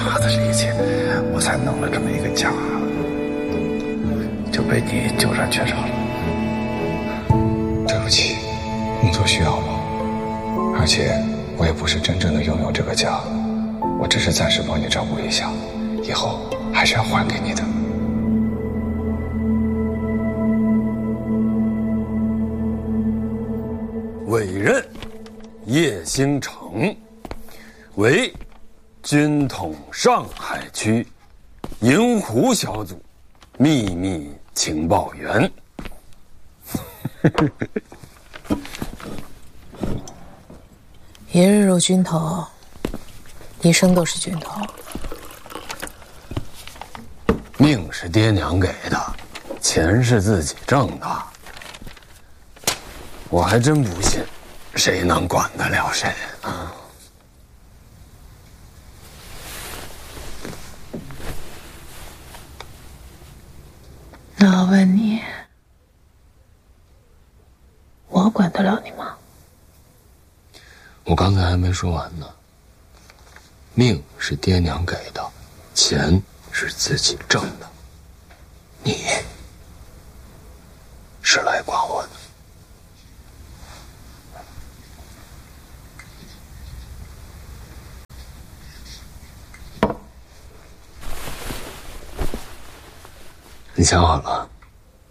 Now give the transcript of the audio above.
大的这一切，我才弄了这么一个家，就被你鸠占鹊巢了。 对不起，工作需要我，而且我也不是真正的拥有这个家，我只是暂时帮你照顾一下，以后还是要还给你的。 委任叶星辰为军统上海区银湖小组秘密情报员。 一日入军头，一生都是军头。 命是爹娘给的，钱是自己挣的。我还真不信，谁能管得了谁啊？ 那我问你，我管得了你吗？ 我刚才还没说完呢。命是爹娘给的，钱是自己挣的。你是来管我的。你想好了？